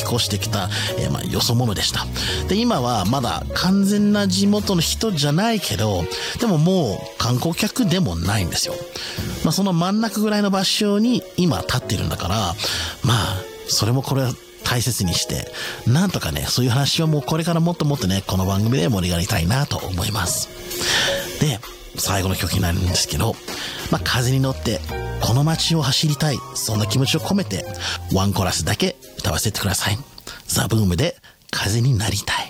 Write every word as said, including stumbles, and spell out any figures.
越してきた、えー、まあよそ者でした。で、今はまだ完全な地元の人じゃないけど、でももう観光客でもないんですよ。まあその真ん中ぐらいの場所に今立ってるんだから、まあそれもこれは大切にして、なんとかね、そういう話をもうこれからもっともっとね、この番組で盛り上がりたいなと思います。で、最後の曲になるんですけど、まあ風に乗ってこの街を走りたい、そんな気持ちを込めてワンコーラスだけ歌わせてください。ザ・ブームで風になりたい。